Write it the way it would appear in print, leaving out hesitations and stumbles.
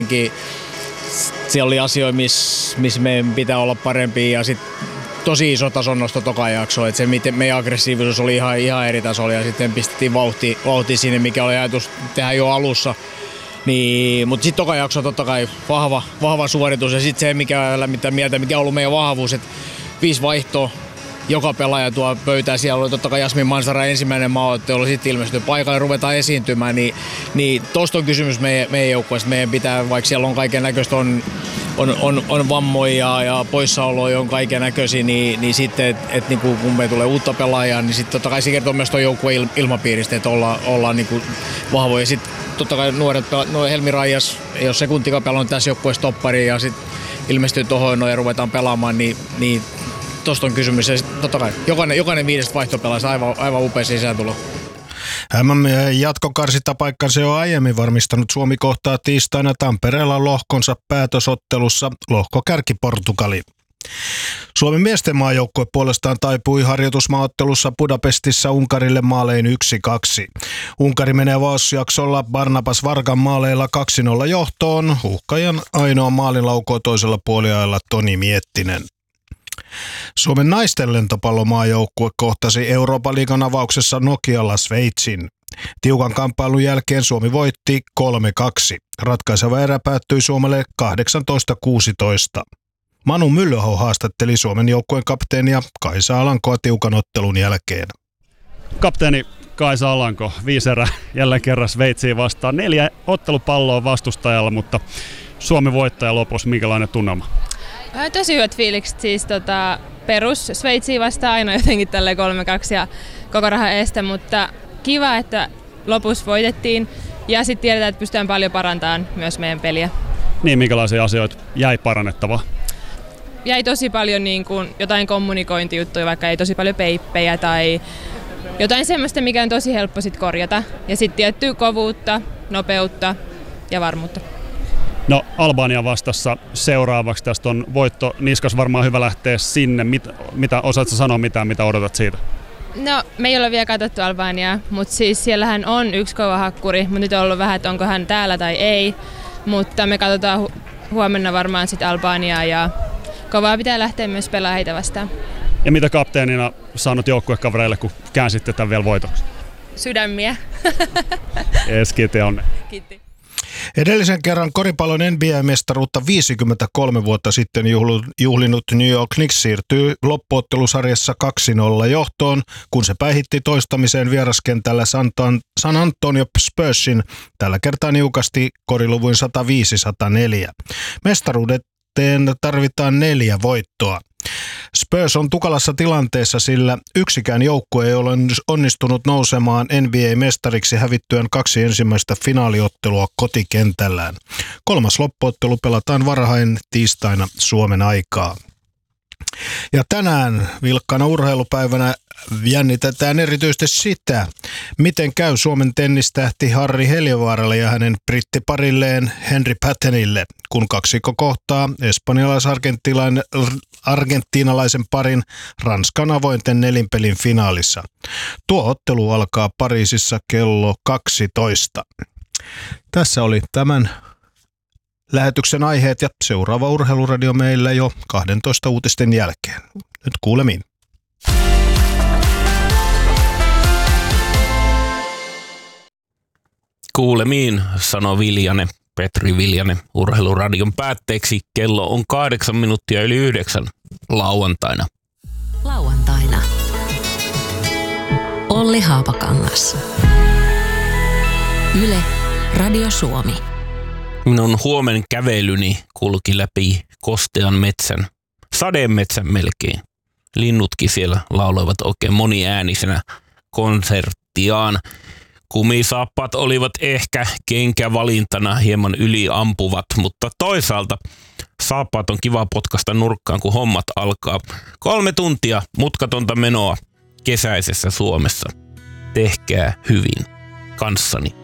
siellä oli asioita, missä meidän pitää olla parempia ja sitten tosi iso tason nosto toka jakso, että se miten meidän aggressiivisuus oli ihan eri tasolla ja sitten pistettiin vauhti sinne, mikä oli ajatus tehdä jo alussa. Niin, mutta sitten toka jakso totta kai vahva suoritus ja sitten se mikä lämmittää mieltä, mikä on ollut meidän vahvuus, että 5 vaihtoa, joka pelaaja tuo pöytää, siellä oli totta kai Jasmin Mansara ensimmäinen maaottelu, sitten ilmestynyt paikalle ja ruvetaan esiintymään, niin tosta on kysymys meidän joukkueesta, meidän pitää, vaikka siellä on kaiken näköistä, on vammoja ja poissaoloja on kaiken näköisiä, niin sitten, että niinku, kun me tulee uutta pelaajaa, niin sitten totta kai se kertoo myös tuon joukkueen ilmapiiristä, että ollaan niinku vahvoja. Sitten totta kai nuoret Helmi Raijas ei ole sekuntikaan pelannut tässä joukkueessa toppariin ja sitten ilmestyy tuohon ja ruvetaan pelaamaan, niin tosta on kysymys. Ja totta kai jokainen 5 vaihtopelaajasta aivan upea sisääntulo. Jatkokarsintapaikkansa on aiemmin varmistanut Suomi kohtaa tiistaina Tampereella lohkonsa päätösottelussa lohkokärki Portugali. Suomen miesten maajoukkue puolestaan taipui harjoitusmaaottelussa Budapestissa Unkarille maalein 1-2. Unkari menee vaosjaksolla Barnabas Vargan maaleilla 2-0 johtoon. Uhkajan ainoa maalin laukoo toisella puoliajalla Toni Miettinen. Suomen naisten lentopallomaajoukkue kohtasi Euroopan liigan avauksessa Nokialla Sveitsin. Tiukan kamppailun jälkeen Suomi voitti 3-2. Ratkaiseva erä päättyi Suomelle 18-16. Manu Myllöho haastatteli Suomen joukkueen kapteenia Kaisa Alankoa tiukan ottelun jälkeen. Kapteeni Kaisa Alanko, 5 erää jälleen kerran Sveitsiin vastaan. 4 ottelupalloa vastustajalla, mutta Suomi voittaja lopussa. Minkälainen tunnelma? Tosi hyvät fiilikset, siis perus Sveitsiin vastaan aina jotenkin tälleen 3-2 ja koko rahan eestä, mutta kiva, että lopussa voitettiin ja sitten tiedetään, että pystytään paljon parantamaan myös meidän peliä. Niin, minkälaisia asioita jäi parannettavaa? Jäi tosi paljon niin kuin jotain kommunikointijuttuja, vaikka ei tosi paljon peippejä tai jotain semmoista, mikä on tosi helppo sit korjata. Ja sitten tiettyä kovuutta, nopeutta ja varmuutta. No, Albania vastassa seuraavaksi. Tästä on voitto niskas, varmaan hyvä lähteä sinne. Mitä osaatko sanoa mitä odotat siitä? No, me ei ole vielä katsottu Albaniaa, mutta siis siellähän on yksi kova hakkuri, mutta nyt on ollut vähän, että onko hän täällä tai ei. Mutta me katsotaan huomenna varmaan sitten Albaniaa ja kovaa pitää lähteä myös pelaamaan heitä vastaan. Ja mitä kapteenina saanut joukkuekavereille, kun käänsitte tämän vielä voitoksi? Sydämiä. Kiitos ja onne. Kiitos. Edellisen kerran koripallon NBA-mestaruutta 53 vuotta sitten juhlinut New York Knicks siirtyy loppuottelusarjassa 2-0 johtoon, kun se päihitti toistamiseen vieraskentällä San Antonio Spursin tällä kertaa niukasti koriluvuin 105-104. Mestaruuteen tarvitaan 4 voittoa. Spurs on tukalassa tilanteessa, sillä yksikään joukkue ei ole onnistunut nousemaan NBA-mestariksi hävittyään 2 ensimmäistä finaaliottelua kotikentällään. 3. loppuottelu pelataan varhain tiistaina Suomen aikaa. Ja tänään vilkkana urheilupäivänä jännitetään erityisesti sitä, miten käy Suomen tennistähti Harri Heliövaaralle ja hänen brittiparilleen Henri Pattenille, kun kaksikko kohtaa espanjalais-argentiinalaisen parin Ranskan avointen nelinpelin finaalissa. Tuo ottelu alkaa Pariisissa kello 12. Tässä oli tämän lähetyksen aiheet ja seuraava urheiluradio meillä jo 12 uutisten jälkeen. Nyt kuulemiin. Kuulemiin, sanoi Petri Viljanen urheiluradion päätteeksi. Kello on 8 minuuttia yli 9 lauantaina. Lauantaina. Olli Haapakangas. Yle, Radio Suomi. Minun huomen kävelyni kulki läpi kostean metsän, sademetsän melkein. Linnutkin siellä lauloivat oikein moniäänisenä konserttiaan. Kumisaappaat olivat ehkä kenkävalintana hieman yliampuvat, mutta toisaalta saappaat on kiva potkasta nurkkaan, kun hommat alkaa. 3 tuntia mutkatonta menoa kesäisessä Suomessa. Tehkää hyvin kanssani.